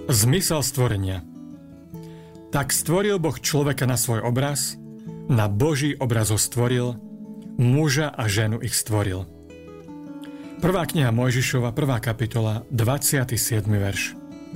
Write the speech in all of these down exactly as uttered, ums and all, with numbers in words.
Zmysel stvorenia. Tak stvoril Boh človeka na svoj obraz, na Boží obraz ho stvoril, muža a ženu ich stvoril. Prvá kniha Mojžišova, prvá kapitola, dvadsiaty siedmy verš.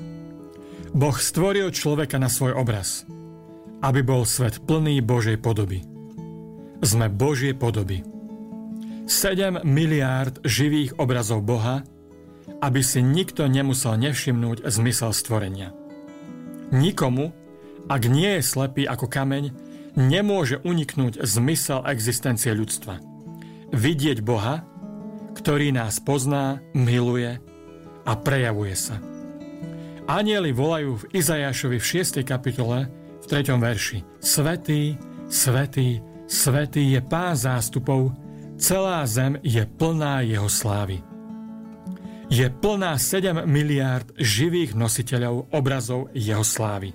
Boh stvoril človeka na svoj obraz, aby bol svet plný Božej podoby. Sme Božie podoby. sedem miliárd živých obrazov Boha, aby si nikto nemusel nevšimnúť zmysel stvorenia. Nikomu, ak nie je slepý ako kameň, nemôže uniknúť zmysel existencie ľudstva. Vidieť Boha, ktorý nás pozná, miluje a prejavuje sa. Anjeli volajú v Izajášovi v šiestej kapitole v treťom verši: Svätý, svätý, svätý je Pán zástupov, celá zem je plná jeho slávy. Je plná sedem miliárd živých nositeľov obrazov jeho slávy.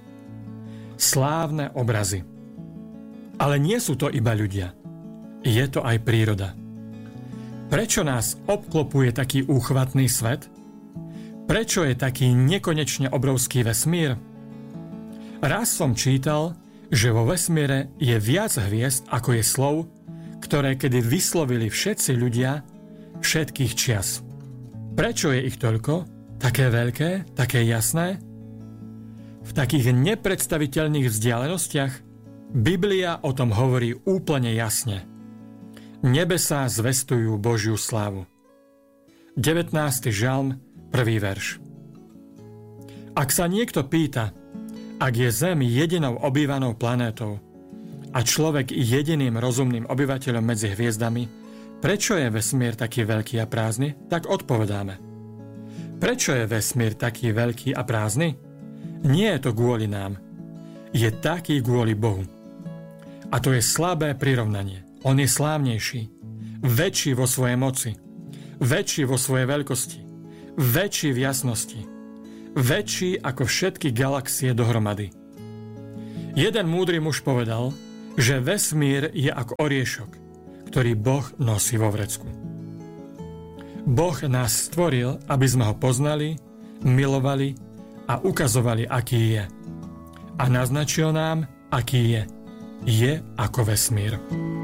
Slávne obrazy. Ale nie sú to iba ľudia. Je to aj príroda. Prečo nás obklopuje taký úchvatný svet? Prečo je taký nekonečne obrovský vesmír? Raz som čítal, že vo vesmíre je viac hviezd, ako je slov, ktoré kedy vyslovili všetci ľudia všetkých čias. Prečo je ich toľko? Také veľké? Také jasné? V takých nepredstaviteľných vzdialenostiach Biblia o tom hovorí úplne jasne. Nebesá zvestujú Božiu slávu. devätnásty žalm, prvý verš. Ak sa niekto pýta, ak je Zem jedinou obývanou planétou a človek jediným rozumným obyvateľom medzi hviezdami, prečo je vesmír taký veľký a prázdny? Tak odpovedáme. Prečo je vesmír taký veľký a prázdny? Nie je to kvôli nám. Je taký kvôli Bohu. A to je slabé prirovnanie. On je slávnejší, väčší vo svojej moci, väčší vo svojej veľkosti, väčší v jasnosti, väčší ako všetky galaxie dohromady. Jeden múdry muž povedal, že vesmír je ako oriešok, ktorý Boh nosí vo vrecku. Boh nás stvoril, aby sme ho poznali, milovali a ukazovali, aký je. A naznačil nám, aký je. Je ako vesmír.